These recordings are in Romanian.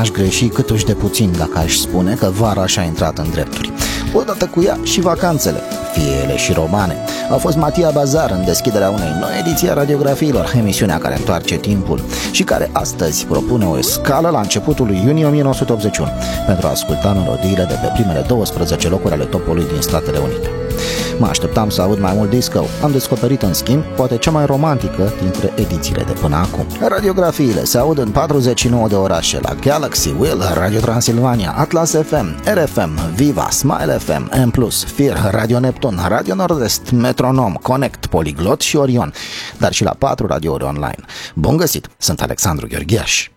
n-aș greși câtuși de puțin dacă aș spune că vara și-a intrat în drepturi. Odată cu ea și vacanțele, fie ele și romane. A fost Matia Bazar în deschiderea unei noi ediții a Radiografiilor, emisiunea care întoarce timpul și care astăzi propune o scală la începutul lui iunie 1981 pentru a asculta melodiile de pe primele 12 locuri ale topului din Statele Unite. Mă așteptam să aud mai mult disco. Am descoperit, în schimb, poate cea mai romantică dintre edițiile de până acum. Radiografiile se aud în 49 de orașe, la Galaxy, Will, Radio Transilvania, Atlas FM, RFM, Viva, Smile FM, M+, Fir, Radio Neptun, Radio Nord-Est, Metronom, Connect, Poliglot și Orion, dar și la 4 radiouri online. Bun găsit! Sunt Alexandru Gheorghiaș.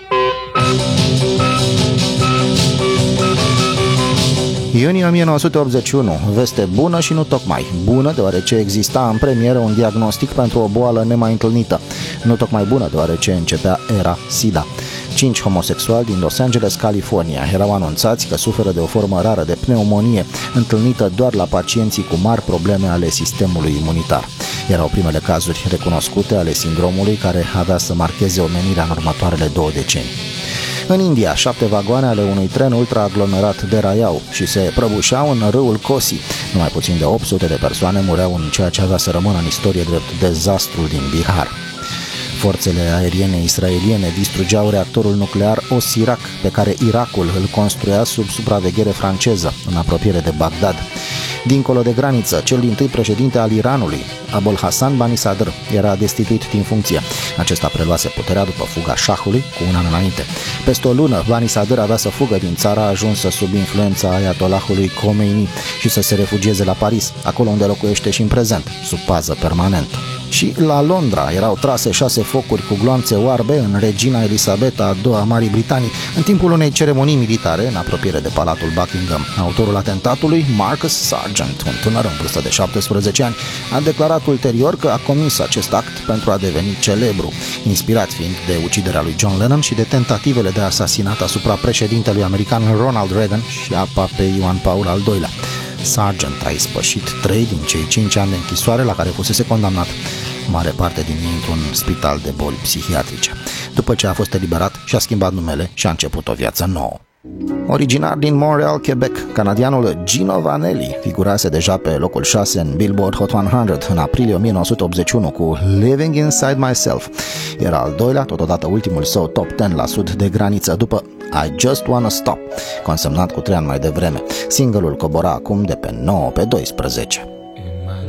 Iunie 1981, veste bună și nu tocmai bună, deoarece exista în premieră un diagnostic pentru o boală nemai întâlnită. Nu tocmai bună, deoarece începea era SIDA. 5 homosexuali din Los Angeles, California, erau anunțați că suferă de o formă rară de pneumonie, întâlnită doar la pacienții cu mari probleme ale sistemului imunitar. Erau primele cazuri recunoscute ale sindromului care avea să marcheze omenirea în următoarele 2 decenii. În India, 7 vagoane ale unui tren ultraaglomerat deraiau și se prăbușeau în râul Kosi. Numai puțin de 800 de persoane mureau în ceea ce avea să rămână în istorie drept dezastrul din Bihar. Forțele aeriene israeliene distrugeau reactorul nuclear Osirak, pe care Irakul îl construia sub supraveghere franceză, în apropiere de Bagdad. Dincolo de graniță, cel dintâi președinte al Iranului, Abul Hassan Bani Sadr, era destituit din funcție. Acesta preluase puterea după fuga șahului cu un an înainte. Peste o lună, Bani Sadr avea să fugă din țara ajunsă sub influența ayatollahului Khomeini și să se refugieze la Paris, acolo unde locuiește și în prezent, sub pază permanentă. Și la Londra erau trase 6 focuri cu gloanțe oarbe în Regina Elisabeta II a Marii Britanii, în timpul unei ceremonii militare în apropiere de Palatul Buckingham. Autorul atentatului, Marcus Sargent, un tânăr în vârstă de 17 ani, a declarat ulterior că a comis acest act pentru a deveni celebru, inspirat fiind de uciderea lui John Lennon și de tentativele de asasinat asupra președintelui american Ronald Reagan și a papei Ioan Paul al II-lea. Sargent a ispășit 3 din cei 5 ani de închisoare la care fusese condamnat, mare parte din ei într-un spital de boli psihiatrice. După ce a fost eliberat, și-a schimbat numele și a început o viață nouă. Originar din Montreal, Quebec, canadianul Gino Vanelli figurase deja pe locul 6 în Billboard Hot 100 în aprilie 1981 cu Living Inside Myself. Era al doilea, totodată ultimul său top 10 la sud de graniță, după I Just Wanna Stop, consemnat cu 3 ani mai devreme. Single-ul cobora acum de pe 9 pe 12.